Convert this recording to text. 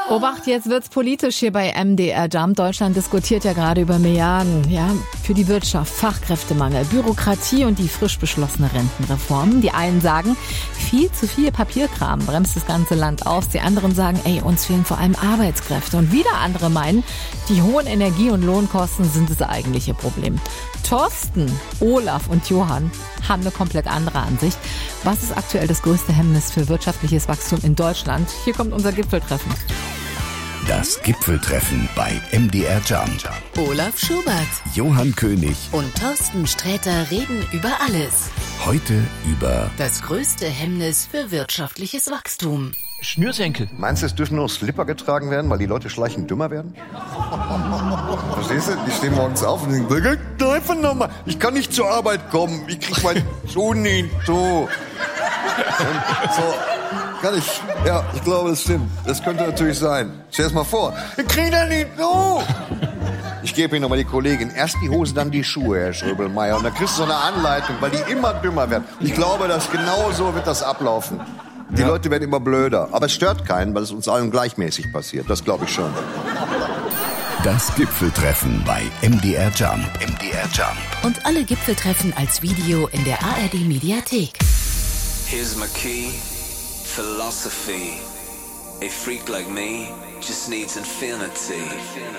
Obacht, jetzt wird's politisch hier bei MDR Jump. Deutschland diskutiert ja gerade über Milliarden, für die Wirtschaft, Fachkräftemangel, Bürokratie und die frisch beschlossene Rentenreform. Die einen sagen, viel zu viel Papierkram bremst das ganze Land aus. Die anderen sagen, uns fehlen vor allem Arbeitskräfte. Und wieder andere meinen, die hohen Energie- und Lohnkosten sind das eigentliche Problem. Thorsten, Olaf und Johann haben eine komplett andere Ansicht. Was ist aktuell das größte Hemmnis für wirtschaftliches Wachstum in Deutschland? Hier kommt unser Gipfeltreffen. Das Gipfeltreffen bei MDR Jump. Olaf Schubert, Johann König und Thorsten Sträter reden über alles. Heute über Das größte Hemmnis für wirtschaftliches Wachstum. Schnürsenkel. Meinst du, es dürfen nur Slipper getragen werden, weil die Leute schleichend dümmer werden? Verstehst du? Die stehen morgens auf und denken, einfach nochmal, ich kann nicht zur Arbeit kommen, ich krieg meinen Schuh nicht so. Kann ich? Ja, ich glaube, das stimmt. Das könnte natürlich sein. Stell es mal vor. Ich krieg das nicht so. Ich gebe Ihnen nochmal die Kollegin. Erst die Hose, dann die Schuhe, Herr Schröbelmeier. Und dann kriegst du so eine Anleitung, weil die immer dümmer werden. Und ich glaube, dass genau so wird das ablaufen. Die Leute werden immer blöder. Aber es stört keinen, weil es uns allen gleichmäßig passiert. Das glaube ich schon. das Gipfeltreffen bei MDR Jump. MDR Jump. Und alle Gipfeltreffen als Video in der ARD Mediathek. Here's my key, philosophy. A freak like me just needs infinity.